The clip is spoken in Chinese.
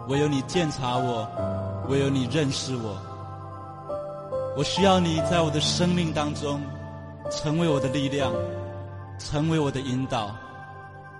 唯有你鉴察我，唯有你认识我。我需要你在我的生命当中成为我的力量，成为我的引导，